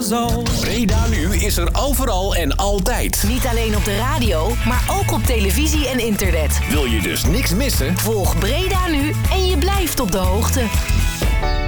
zo. Breda Nu is er overal en altijd. Niet alleen op de radio, maar ook op televisie en internet. Wil je dus niks missen? Volg Breda Nu en je blijft op de hoogte.